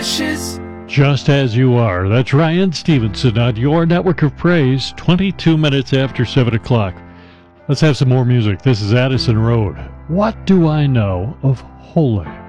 ashes. Just as you are. That's Ryan Stevenson on your network of praise, 22 minutes after 7 o'clock. Let's have some more music. This is Addison Road. What do I know of Holy?